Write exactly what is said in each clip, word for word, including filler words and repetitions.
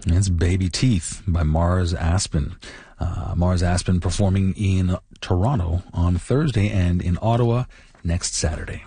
It's Baby Teeth by Mars Aspen. Uh, Mars Aspen performing in Toronto on Thursday and in Ottawa next Saturday.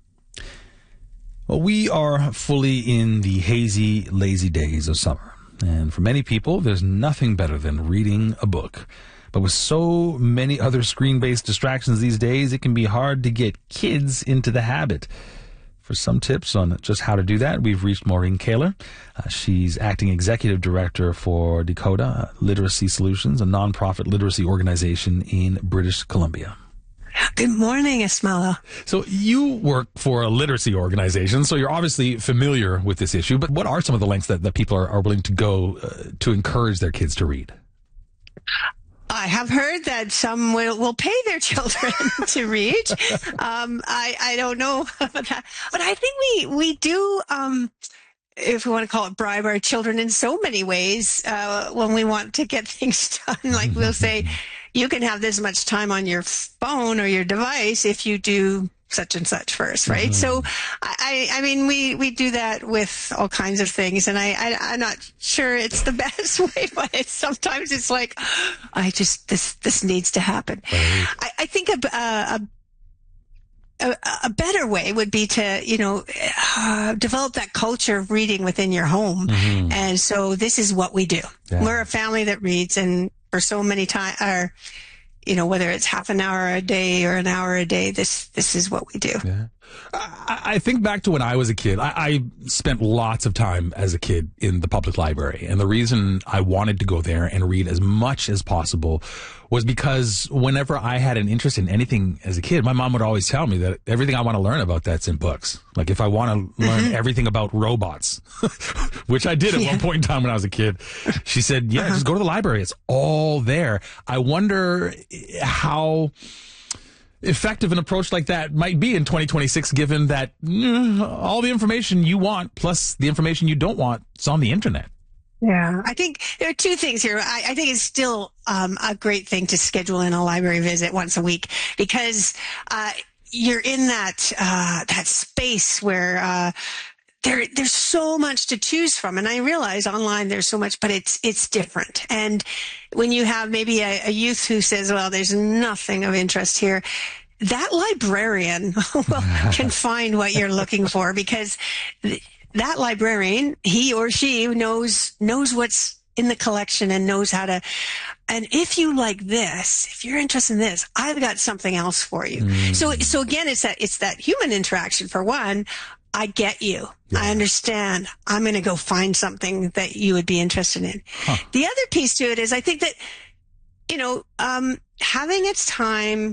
Well, we are fully in the hazy, lazy days of summer. And for many people, there's nothing better than reading a book. But with so many other screen-based distractions these days, it can be hard to get kids into the habit. For some tips on just how to do that, we've reached Maureen Kaler. Uh, she's acting executive director for Dakota Literacy Solutions, a nonprofit literacy organization in British Columbia. Good morning, Ismaila. So you work for a literacy organization, so you're obviously familiar with this issue, but what are some of the lengths that, that people are, are willing to go uh, to encourage their kids to read? I have heard that some will, will pay their children to read. Um, I, I don't know about that, but I think we, we do, um, if we want to call it bribe our children in so many ways, uh, when we want to get things done. Like we'll say, you can have this much time on your phone or your device if you do such and such first, right? Mm-hmm. So, I, I mean, we, we do that with all kinds of things, and I, I, I'm not sure it's the best way, but it's, sometimes it's like, I just, this, this needs to happen. Right. I, I think a, a, a, a better way would be to, you know, uh, develop that culture of reading within your home. Mm-hmm. And so this is what we do. Yeah. We're a family that reads, and for so many times, or, you know, whether it's half an hour a day or an hour a day, this, this is what we do. Yeah. I, I think back to when I was a kid. I, I spent lots of time as a kid in the public library. And the reason I wanted to go there and read as much as possible was because whenever I had an interest in anything as a kid, my mom would always tell me that everything I want to learn about that's in books. Like if I want to learn mm-hmm. everything about robots, which I did at yeah. one point in time when I was a kid, she said, yeah, uh-huh. just go to the library. It's all there. I wonder how effective an approach like that might be in twenty twenty-six, given that mm, all the information you want plus the information you don't want is on the internet. Yeah, I think there are two things here. I, I think it's still um, a great thing to schedule in a library visit once a week, because uh, you're in that uh, that space where uh, there there's so much to choose from. And I realize online there's so much, but it's it's different. And when you have maybe a, a youth who says, well, there's nothing of interest here, that librarian well, can find what you're looking for, because th- that librarian, he or she knows knows what's in the collection and knows how to. And if you like this, if you're interested in this, I've got something else for you. Mm. So, so again, it's that it's that human interaction. For one, I get you. Yeah. I understand. I'm going to go find something that you would be interested in. Huh. The other piece to it is, I think that, you know, um, having its time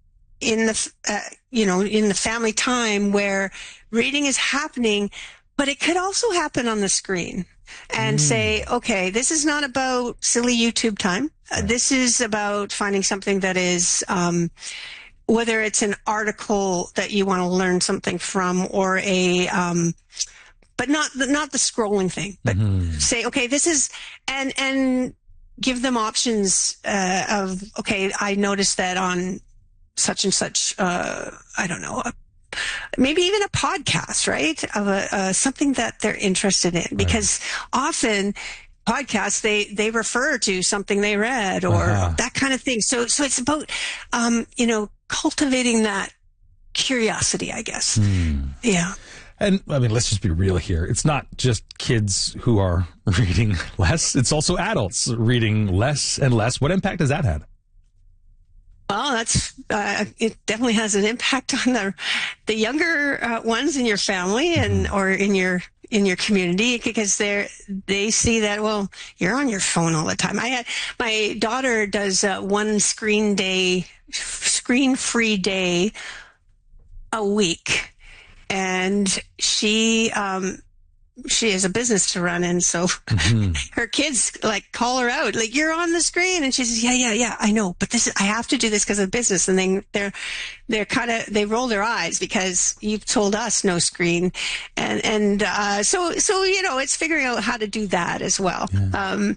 in the, uh, you know, in the family time where reading is happening, but it could also happen on the screen, and mm. say, okay, this is not about silly YouTube time. Uh, this is about finding something that is, um, whether it's an article that you want to learn something from, or a, um, but not the, not the scrolling thing, but mm-hmm. say, okay, this is, and, and give them options, uh, of, okay, I noticed that on such and such, uh, I don't know, a, maybe even a podcast, right? Of a, uh, something that they're interested in, because right. often podcasts, they, they refer to something they read or uh-huh. that kind of thing. So, so it's about, um, you know, cultivating that curiosity, I guess. Hmm. Yeah. And I mean, let's just be real here. It's not just kids who are reading less. It's also adults reading less and less. What impact has that had? Well, that's, uh, it definitely has an impact on the, the younger uh, ones in your family and, or in your, in your community, because they're, they see that, well, you're on your phone all the time. I had, my daughter does uh, one screen day, screen free day a week. And she, um, she has a business to run, and so mm-hmm. her kids like call her out, like, you're on the screen, and she says, yeah, yeah, yeah, I know, but this is, I have to do this because of business. And then they're, they're kind of, they roll their eyes because you've told us no screen. And, and, uh, so, so, you know, it's figuring out how to do that as well. Yeah. Um,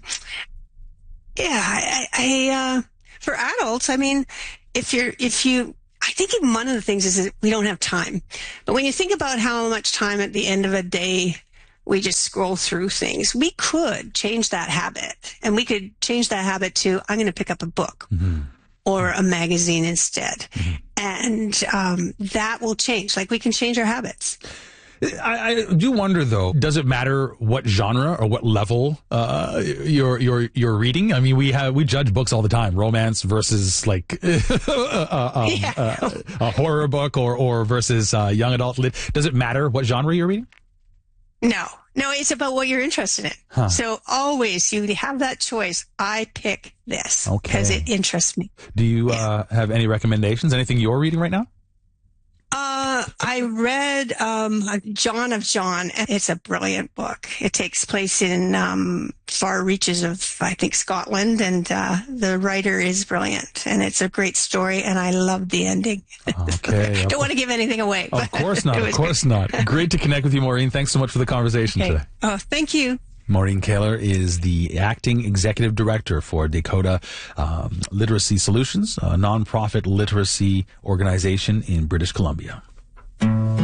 yeah, I, I, uh, for adults, I mean, if you're, if you, I think one of the things is that we don't have time. But when you think about how much time at the end of a day we just scroll through things. We could change that habit, and we could change that habit to, I'm going to pick up a book mm-hmm. or a magazine instead. Mm-hmm. And um, that will change. Like, we can change our habits. I, I do wonder, though, does it matter what genre or what level uh, you're you're you're reading? I mean, we have we judge books all the time: romance versus like uh, um, yeah. uh, a horror book, or or versus uh, young adult lit. Does it matter what genre you're reading? No, no, it's about what you're interested in. Huh. So always you have that choice. I pick this because okay. it interests me. Do you uh, have any recommendations? Anything you're reading right now? Uh, I read um, John of John, and it's a brilliant book. It takes place in um, far reaches of, I think, Scotland, and uh, the writer is brilliant, and it's a great story, and I love the ending. Okay. Don't want to give anything away. Of course not. Of course great. not. Great to connect with you, Maureen. Thanks so much for the conversation okay. today. Oh, thank you. Maureen Kaler is the acting executive director for Dakota um, Literacy Solutions, a nonprofit literacy organization in British Columbia.